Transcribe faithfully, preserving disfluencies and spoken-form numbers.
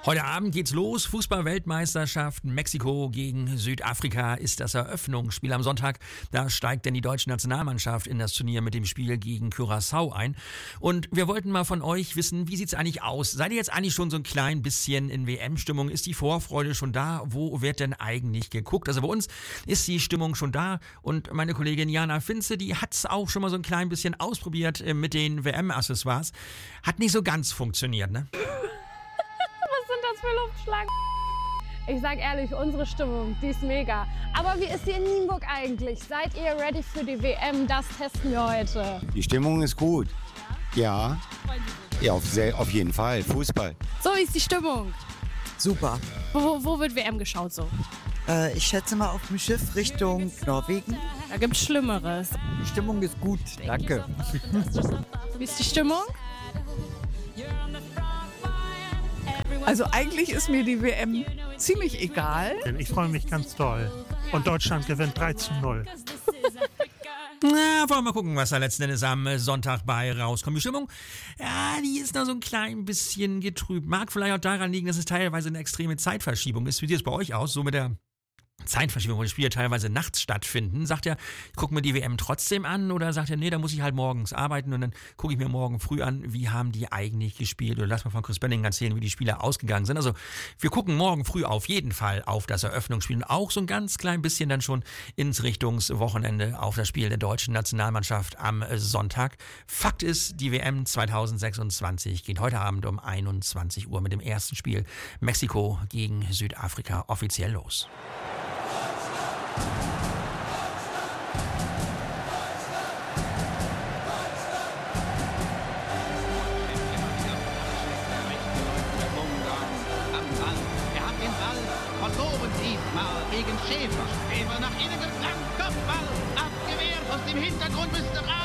Heute Abend geht's los. Fußball-Weltmeisterschaft. Mexiko gegen Südafrika ist das Eröffnungsspiel am Sonntag. Da steigt denn die deutsche Nationalmannschaft in das Turnier mit dem Spiel gegen Curaçao ein. Und wir wollten mal von euch wissen, wie sieht's eigentlich aus? Seid ihr jetzt eigentlich schon so ein klein bisschen in W M-Stimmung? Ist die Vorfreude schon da? Wo wird denn eigentlich geguckt? Also bei uns ist die Stimmung schon da. Und meine Kollegin Jana Finze, die hat's auch schon mal so ein klein bisschen ausprobiert mit den W M-Accessoires. Hat nicht so ganz funktioniert, ne? Für Luftschlag. Ich sag ehrlich, unsere Stimmung, die ist mega. Aber wie ist die in Nienburg eigentlich? Seid ihr ready für die W M? Das testen wir heute. Die Stimmung ist gut. Ja. Ja, auf, sehr, auf jeden Fall. Fußball. So ist die Stimmung. Super. Wo, wo wird W M geschaut so? Äh, ich schätze mal auf dem Schiff Richtung Norwegen. Da gibt's Schlimmeres. Die Stimmung ist gut. Danke. Wie ist die Stimmung? Also eigentlich ist mir die W M ziemlich egal. Ich freue mich ganz toll. Und Deutschland gewinnt drei zu null. Na, wollen wir mal gucken, was da letzten Endes am Sonntag bei rauskommt. Die Stimmung, ja, die ist noch so ein klein bisschen getrübt. Mag vielleicht auch daran liegen, dass es teilweise eine extreme Zeitverschiebung ist. Wie sieht es bei euch aus? So mit der Zeitverschiebung, wo die Spiele teilweise nachts stattfinden. Sagt ihr, ich gucke mir die W M trotzdem an, oder sagt ihr, nee, da muss ich halt morgens arbeiten und dann gucke ich mir morgen früh an, wie haben die eigentlich gespielt, oder lass mal von Chris Benning erzählen, wie die Spiele ausgegangen sind. Also wir gucken morgen früh auf jeden Fall auf das Eröffnungsspiel und auch so ein ganz klein bisschen dann schon ins Richtungswochenende auf das Spiel der deutschen Nationalmannschaft am Sonntag. Fakt ist, die W M zweitausendsechsundzwanzig geht heute Abend um einundzwanzig Uhr mit dem ersten Spiel Mexiko gegen Südafrika offiziell los. Verloren diesmal gegen Schäfer. Schäfer nach innen geflankt, Kopfball, abgewehrt, aus dem Hintergrund müsste rein.